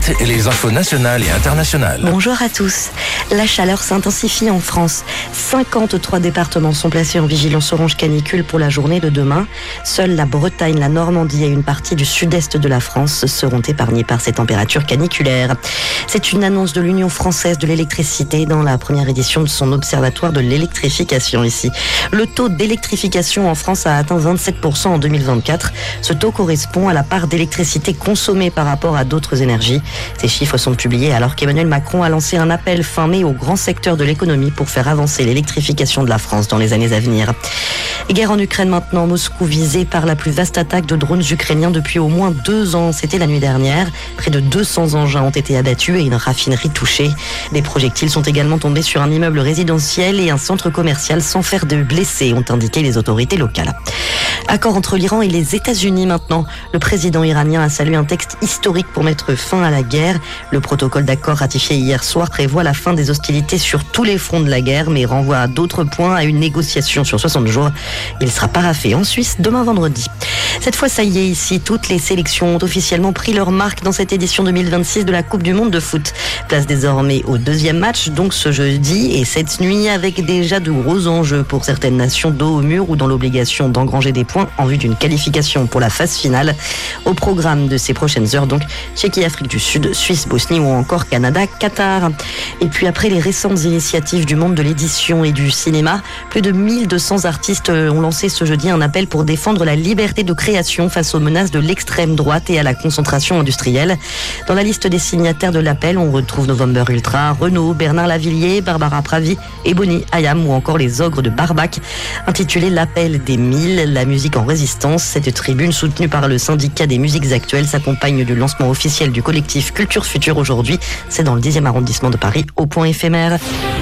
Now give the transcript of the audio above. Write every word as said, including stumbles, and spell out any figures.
vite les infos nationales et internationales. Bonjour à tous. La chaleur s'intensifie en France. cinquante-trois départements sont placés en vigilance orange canicule pour la journée de demain. Seule la Bretagne, la Normandie et une partie du sud-est de la France seront épargnés par ces températures caniculaires. C'est une annonce de l'Union française de l'électricité dans la première édition de son observatoire de l'électrification ici. Le taux d'électrification en France a atteint vingt-sept pour cent en deux mille vingt-quatre. Ce taux correspond à la part d'électricité consommée par rapport à d'autres énergies. Ces chiffres sont publiés alors qu'Emmanuel Macron a lancé un appel fin mai au grand secteur de l'économie pour faire avancer l'électrification de la France dans les années à venir. Et guerre en Ukraine maintenant, Moscou visé par la plus vaste attaque de drones ukrainiens depuis au moins deux ans. C'était la nuit dernière. Près de deux cents engins ont été abattus et une raffinerie touchée. Des projectiles sont également tombés sur un immeuble résidentiel et un centre commercial sans faire de blessés, ont indiqué les autorités locales. Accord entre l'Iran et les États-Unis maintenant. Le président iranien a salué un texte historique pour mettre fin à la guerre. Le protocole d'accord ratifié hier soir prévoit la fin des hostilités sur tous les fronts de la guerre, mais renvoie à d'autres points à une négociation sur soixante jours. Il sera paraphé en Suisse demain vendredi. Cette fois, ça y est, ici, toutes les sélections ont officiellement pris leur marque dans cette édition deux mille vingt-six de la Coupe du Monde de foot. Place désormais au deuxième match, donc ce jeudi et cette nuit, avec déjà de gros enjeux pour certaines nations dos au mur ou dans l'obligation d'engranger des points en vue d'une qualification pour la phase finale. Au programme de ces prochaines heures, donc, Tchéquie, Afrique du Sud, Suisse, Bosnie ou encore Canada, Qatar. Et puis après les récentes initiatives du monde de l'édition et du cinéma, plus de mille deux cents artistes ont lancé ce jeudi un appel pour défendre la liberté de création face aux menaces de l'extrême droite et à la concentration industrielle. Dans la liste des signataires de l'appel, on retrouve November Ultra, Renaud, Bernard Lavillier, Barbara Pravi, Ebony Ayam ou encore les Ogres de Barbac. Intitulé L'appel des mille, la musique en résistance, cette tribune soutenue par le syndicat des musiques actuelles s'accompagne du lancement officiel du collectif Culture Future aujourd'hui. C'est dans le dixième arrondissement de Paris, au point éphémère.